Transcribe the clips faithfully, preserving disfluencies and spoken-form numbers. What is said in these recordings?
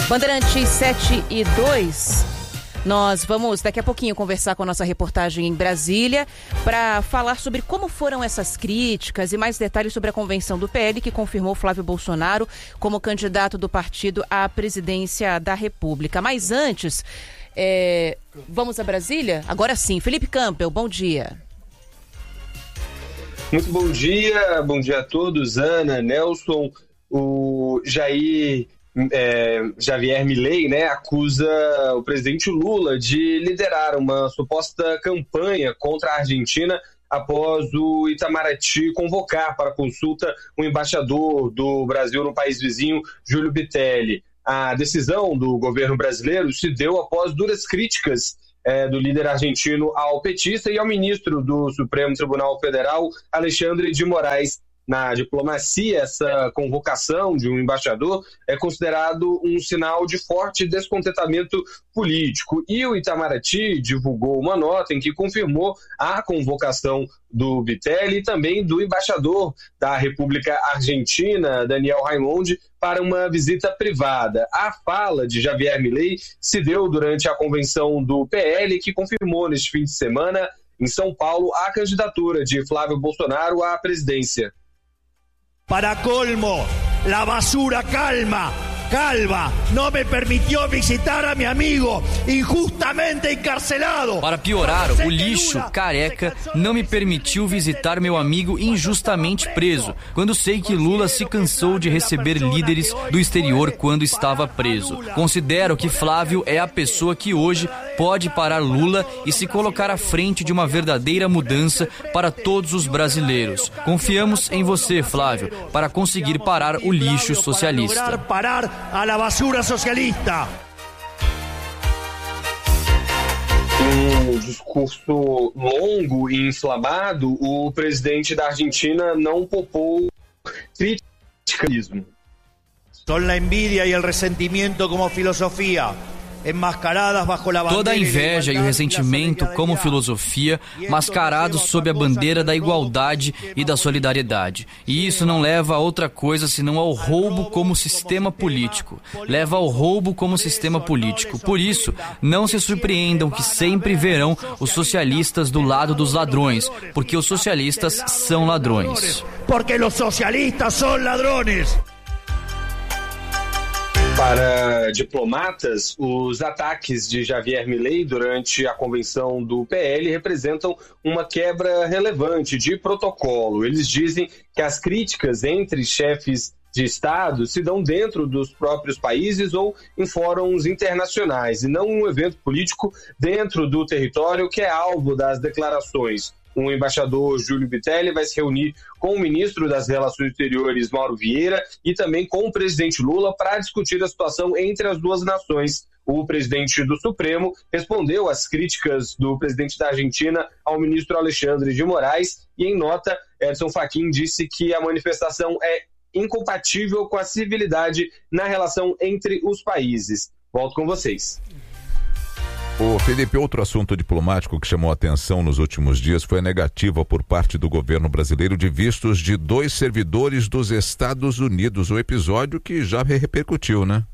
Bandeirantes sete e dois. Nós vamos daqui a pouquinho conversar com a nossa reportagem em Brasília para falar sobre como foram essas críticas e mais detalhes sobre a convenção do P L que confirmou Flávio Bolsonaro como candidato do partido à presidência da República. Mas antes, é, vamos a Brasília? Agora sim, Felipe Campbell, bom dia. Muito bom dia, bom dia a todos, Ana, Nelson, o Jair... É, Javier Milei, né, acusa o presidente Lula de liderar uma suposta campanha contra a Argentina após o Itamaraty convocar para consulta o embaixador do Brasil no país vizinho, Júlio Bitelli. A decisão do governo brasileiro se deu após duras críticas é, do líder argentino ao petista e ao ministro do Supremo Tribunal Federal, Alexandre de Moraes. Na diplomacia, essa convocação de um embaixador é considerado um sinal de forte descontentamento político. E o Itamaraty divulgou uma nota em que confirmou a convocação do Bitelli e também do embaixador da República Argentina, Daniel Raimondi, para uma visita privada. A fala de Javier Milei se deu durante a convenção do P L, que confirmou neste fim de semana, em São Paulo, a candidatura de Flávio Bolsonaro à presidência. Para colmo, la basura calma, calva, no me permitió visitar a mi amigo injustamente encarcelado. Para piorar, o lixo careca não me permitiu visitar meu amigo injustamente preso, quando sei que Lula se cansou de receber líderes do exterior quando estava preso. Considero que Flávio é a pessoa que hoje pode parar Lula e se colocar à frente de uma verdadeira mudança para todos os brasileiros. Confiamos em você, Flávio, para conseguir parar o lixo socialista. Parar a la basura socialista. Um discurso longo e inflamado, o presidente da Argentina não poupou críticas. Son la envidia y el resentimiento como filosofía. Toda a inveja e o ressentimento como filosofia, mascarados sob a bandeira da igualdade e da solidariedade. E isso não leva a outra coisa senão ao roubo como sistema político. Leva ao roubo como sistema político. Por isso, não se surpreendam que sempre verão os socialistas do lado dos ladrões, porque os socialistas são ladrões. Porque os socialistas são ladrões. Para diplomatas, os ataques de Javier Milei durante a convenção do P L representam uma quebra relevante de protocolo. Eles dizem que as críticas entre chefes de Estado se dão dentro dos próprios países ou em fóruns internacionais, e não um evento político dentro do território que é alvo das declarações. O embaixador Júlio Bitelli vai se reunir com o ministro das Relações Exteriores, Mauro Vieira, e também com o presidente Lula para discutir a situação entre as duas nações. O presidente do Supremo respondeu às críticas do presidente da Argentina ao ministro Alexandre de Moraes e, em nota, Edson Fachin disse que a manifestação é incompatível com a civilidade na relação entre os países. Volto com vocês. Ô Felipe, outro assunto diplomático que chamou a atenção nos últimos dias foi a negativa por parte do governo brasileiro de vistos de dois servidores dos Estados Unidos, o episódio que já repercutiu, né?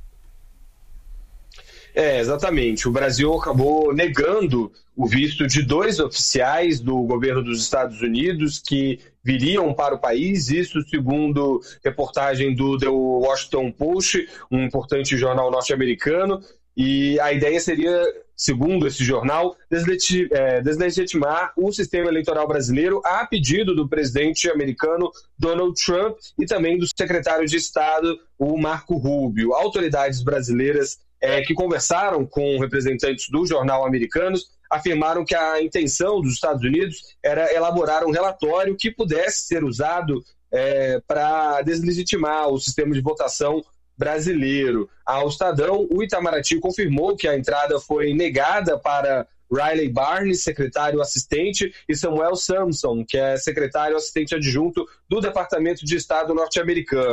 É, exatamente. O Brasil acabou negando o visto de dois oficiais do governo dos Estados Unidos que viriam para o país, isso segundo reportagem do The Washington Post, um importante jornal norte-americano, e a ideia seria, segundo esse jornal, deslegitimar o sistema eleitoral brasileiro a pedido do presidente americano Donald Trump e também do secretário de Estado, o Marco Rubio. Autoridades brasileiras é, que conversaram com representantes do jornal americanos afirmaram que a intenção dos Estados Unidos era elaborar um relatório que pudesse ser usado é, para deslegitimar o sistema de votação brasileiro. Ao Estadão, o Itamaraty confirmou que a entrada foi negada para Riley Barnes, secretário assistente, e Samuel Samson, que é secretário assistente adjunto do Departamento de Estado norte-americano.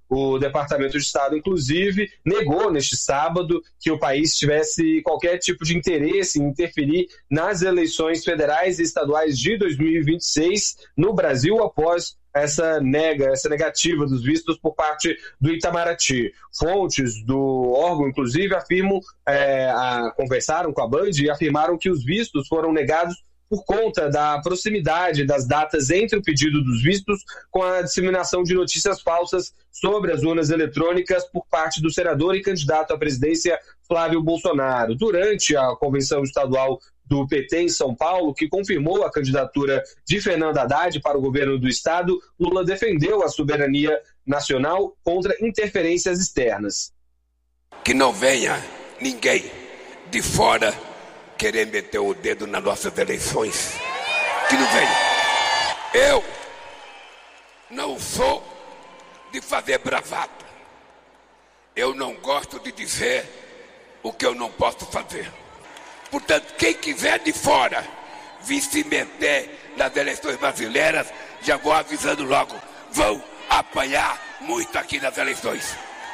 O Departamento de Estado, inclusive, negou neste sábado que o país tivesse qualquer tipo de interesse em interferir nas eleições federais e estaduais de dois mil e vinte e seis no Brasil após essa nega, essa negativa dos vistos por parte do Itamaraty. Fontes do órgão, inclusive, afirmam, é, a, conversaram com a Band e afirmaram que os vistos foram negados por conta da proximidade das datas entre o pedido dos vistos com a disseminação de notícias falsas sobre as urnas eletrônicas por parte do senador e candidato à presidência Flávio Bolsonaro. Durante a convenção estadual do P T em São Paulo, que confirmou a candidatura de Fernando Haddad para o governo do estado, Lula defendeu a soberania nacional contra interferências externas. Que não venha ninguém de fora querer meter o dedo nas nossas eleições. Que não venha. Eu não sou de fazer bravata. Eu não gosto de dizer o que eu não posso fazer. Portanto, quem quiser de fora vir se meter nas eleições brasileiras, já vou avisando logo, vão apanhar muito aqui nas eleições.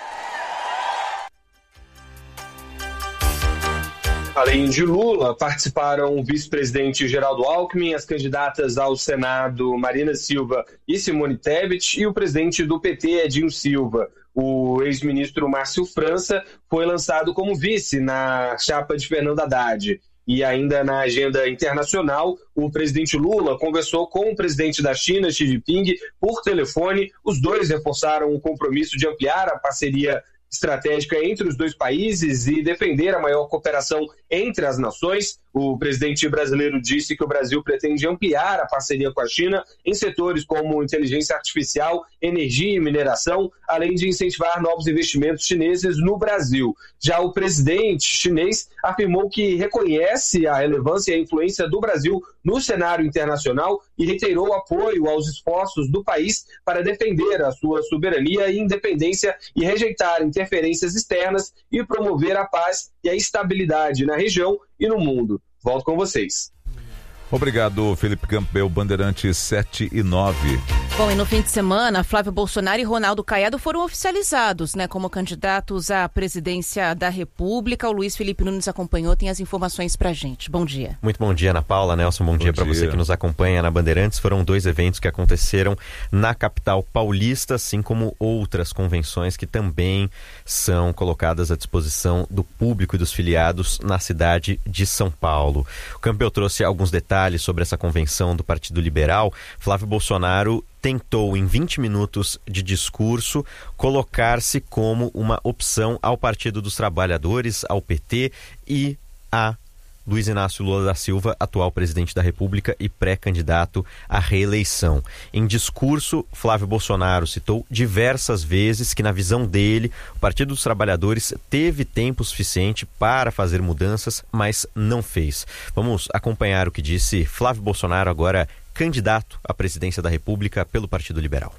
Além de Lula, participaram o vice-presidente Geraldo Alckmin, as candidatas ao Senado Marina Silva e Simone Tebet e o presidente do P T, Edinho Silva. O ex-ministro Márcio França foi lançado como vice na chapa de Fernando Haddad. E ainda na agenda internacional, o presidente Lula conversou com o presidente da China, Xi Jinping, por telefone. Os dois reforçaram o compromisso de ampliar a parceria estratégica entre os dois países e defender a maior cooperação entre as nações. O presidente brasileiro disse que o Brasil pretende ampliar a parceria com a China em setores como inteligência artificial, energia e mineração, além de incentivar novos investimentos chineses no Brasil. Já o presidente chinês afirmou que reconhece a relevância e a influência do Brasil no cenário internacional e reiterou apoio aos esforços do país para defender a sua soberania e independência e rejeitar interferências externas e promover a paz e a estabilidade na região e no mundo. Volto com vocês. Obrigado, Felipe Campbell, Bandeirantes sete e nove. Bom, e no fim de semana, Flávio Bolsonaro e Ronaldo Caiado foram oficializados, né, como candidatos à presidência da República. O Luiz Felipe Nunes acompanhou, tem as informações pra gente. Bom dia. Muito bom dia, Ana Paula, Nelson, bom, bom dia para você que nos acompanha na Bandeirantes. Foram dois eventos que aconteceram na capital paulista, assim como outras convenções que também são colocadas à disposição do público e dos filiados na cidade de São Paulo. O Campbell trouxe alguns detalhes sobre essa convenção do Partido Liberal. Flávio Bolsonaro tentou, em vinte minutos de discurso, colocar-se como uma opção ao Partido dos Trabalhadores, ao P T e a Luiz Inácio Lula da Silva, atual presidente da República e pré-candidato à reeleição. Em discurso, Flávio Bolsonaro citou diversas vezes que, na visão dele, o Partido dos Trabalhadores teve tempo suficiente para fazer mudanças, mas não fez. Vamos acompanhar o que disse Flávio Bolsonaro, agora candidato à presidência da República pelo Partido Liberal.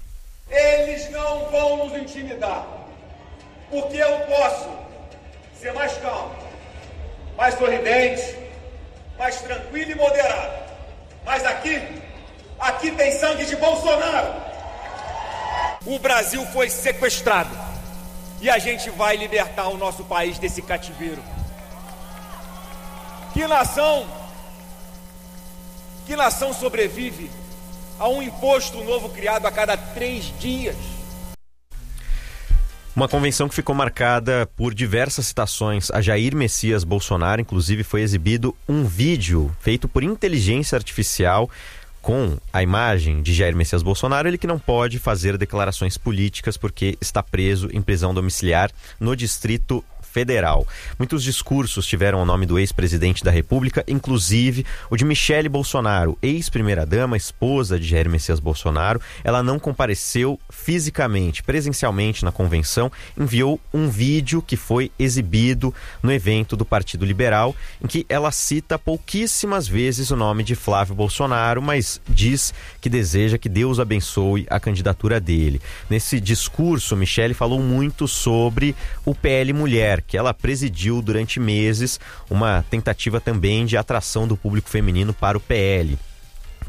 Eles não vão nos intimidar, porque eu posso ser mais calmo, mais sorridente, mais tranquilo e moderado. Mas aqui, aqui tem sangue de Bolsonaro. O Brasil foi sequestrado e a gente vai libertar o nosso país desse cativeiro. Que nação, que nação sobrevive a um imposto novo criado a cada três dias? Uma convenção que ficou marcada por diversas citações a Jair Messias Bolsonaro. Inclusive foi exibido um vídeo feito por inteligência artificial com a imagem de Jair Messias Bolsonaro, ele que não pode fazer declarações políticas porque está preso em prisão domiciliar no Distrito Federal. Muitos discursos tiveram o nome do ex-presidente da República, inclusive o de Michele Bolsonaro, ex-primeira-dama, esposa de Jair Messias Bolsonaro. Ela não compareceu fisicamente, presencialmente na convenção, enviou um vídeo que foi exibido no evento do Partido Liberal, em que ela cita pouquíssimas vezes o nome de Flávio Bolsonaro, mas diz que deseja que Deus abençoe a candidatura dele. Nesse discurso, Michele falou muito sobre o P L Mulher, que ela presidiu durante meses, uma tentativa também de atração do público feminino para o P L.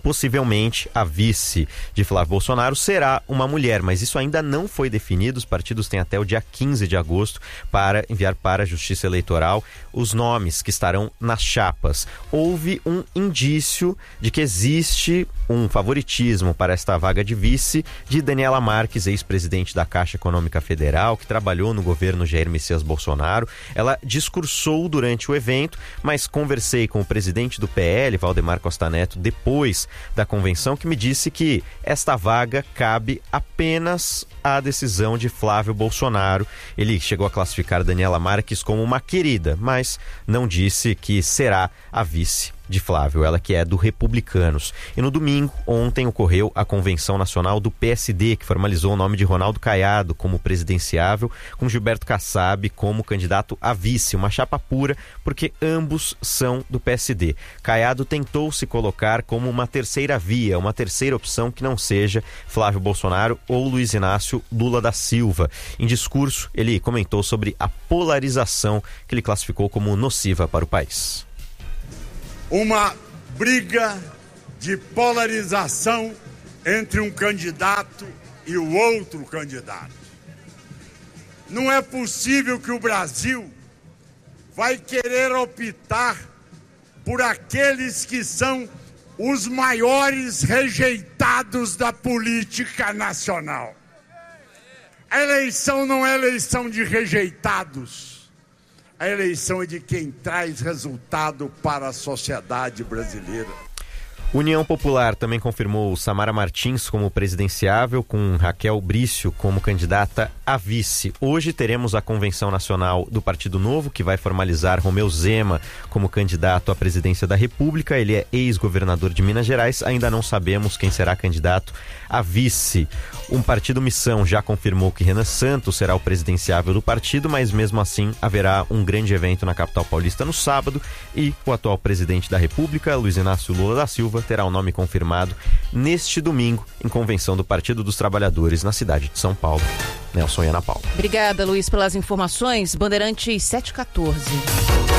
Possivelmente a vice de Flávio Bolsonaro será uma mulher, mas isso ainda não foi definido. Os partidos têm até o dia quinze de agosto para enviar para a Justiça Eleitoral os nomes que estarão nas chapas. Houve um indício de que existe um favoritismo para esta vaga de vice de Daniela Marques, ex-presidente da Caixa Econômica Federal, que trabalhou no governo Jair Messias Bolsonaro. Ela discursou durante o evento, mas conversei com o presidente do P L, Valdemar Costa Neto, depois da convenção, que me disse que esta vaga cabe apenas à decisão de Flávio Bolsonaro. Ele chegou a classificar Daniela Marques como uma querida, mas não disse que será a vice de Flávio, ela que é do Republicanos. E no domingo, ontem, ocorreu a Convenção Nacional do P S D, que formalizou o nome de Ronaldo Caiado como presidenciável, com Gilberto Kassab como candidato a vice, uma chapa pura, porque ambos são do P S D. Caiado tentou se colocar como uma terceira via, uma terceira opção que não seja Flávio Bolsonaro ou Luiz Inácio Lula da Silva. Em discurso, ele comentou sobre a polarização que ele classificou como nociva para o país. Uma briga de polarização entre um candidato e o outro candidato. Não é possível que o Brasil vai querer optar por aqueles que são os maiores rejeitados da política nacional. A eleição não é eleição de rejeitados. A eleição é de quem traz resultado para a sociedade brasileira. União Popular também confirmou Samara Martins como presidenciável, com Raquel Brício como candidata a vice. Hoje teremos a Convenção Nacional do Partido Novo, que vai formalizar Romeu Zema como candidato à presidência da República. Ele é ex-governador de Minas Gerais. Ainda não sabemos quem será candidato a vice. Um partido Missão já confirmou que Renan Santos será o presidenciável do partido, mas mesmo assim haverá um grande evento na capital paulista no sábado e o atual presidente da República, Luiz Inácio Lula da Silva, terá o nome confirmado neste domingo em convenção do Partido dos Trabalhadores na cidade de São Paulo. Nelson e Ana Paula. Obrigada, Luiz, pelas informações. Bandeirantes sete e quatorze.